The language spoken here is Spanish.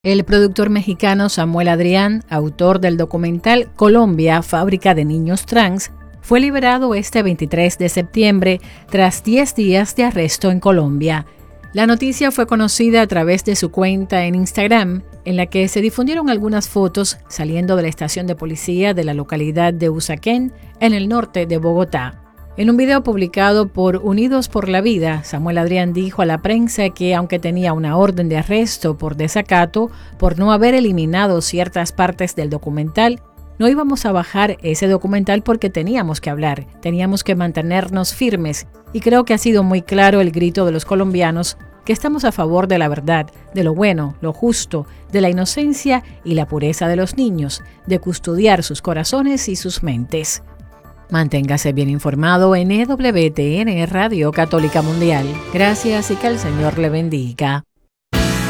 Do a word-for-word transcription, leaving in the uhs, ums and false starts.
El productor mexicano Samuel Adrián, autor del documental Colombia, fábrica de niños trans, fue liberado este veintitrés de septiembre tras diez días de arresto en Colombia. La noticia fue conocida a través de su cuenta en Instagram, en la que se difundieron algunas fotos saliendo de la estación de policía de la localidad de Usaquén, en el norte de Bogotá. En un video publicado por Unidos por la Vida, Samuel Adrián dijo a la prensa que aunque tenía una orden de arresto por desacato por no haber eliminado ciertas partes del documental, no íbamos a bajar ese documental porque teníamos que hablar, teníamos que mantenernos firmes, y creo que ha sido muy claro el grito de los colombianos que estamos a favor de la verdad, de lo bueno, lo justo, de la inocencia y la pureza de los niños, de custodiar sus corazones y sus mentes. Manténgase bien informado en E W T N Radio Católica Mundial. Gracias y que el Señor le bendiga.